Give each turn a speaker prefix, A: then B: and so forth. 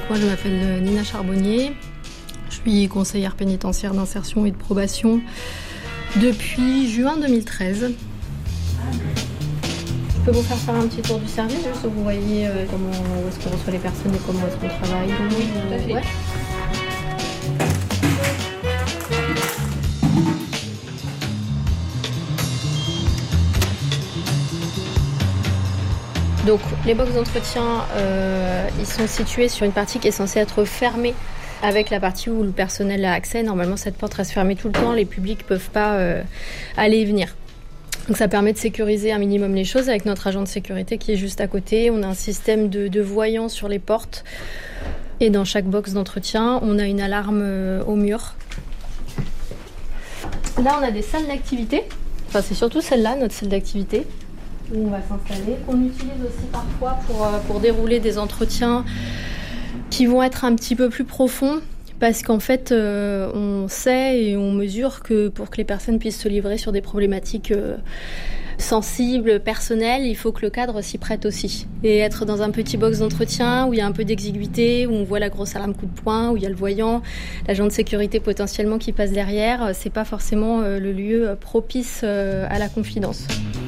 A: moi je m'appelle Nina Charbonnier, je suis conseillère pénitentiaire d'insertion et de probation depuis juin 2013. Je peux vous faire un petit tour du service, juste que vous voyez où est-ce qu'on reçoit les personnes et comment est-ce qu'on travaille.
B: Oui, tout à fait.
A: Ouais. Donc les box d'entretien, ils sont situés sur une partie qui est censée être fermée avec la partie où le personnel a accès. Normalement, cette porte reste fermée tout le temps, les publics ne peuvent pas aller et venir. Donc ça permet de sécuriser un minimum les choses avec notre agent de sécurité qui est juste à côté. On a un système de voyants sur les portes et dans chaque box d'entretien, on a une alarme au mur. Là, on a des salles d'activité. Enfin, c'est surtout celle-là, notre salle d'activité, où on va s'installer, qu'on utilise aussi parfois pour dérouler des entretiens qui vont être un petit peu plus profonds. Parce qu'en fait, on sait et on mesure que pour que les personnes puissent se livrer sur des problématiques sensibles, personnelles, il faut que le cadre s'y prête aussi. Et être dans un petit box d'entretien où il y a un peu d'exiguïté, où on voit la grosse alarme coup de poing, où il y a le voyant, l'agent de sécurité potentiellement qui passe derrière, c'est pas forcément le lieu propice à la confidence.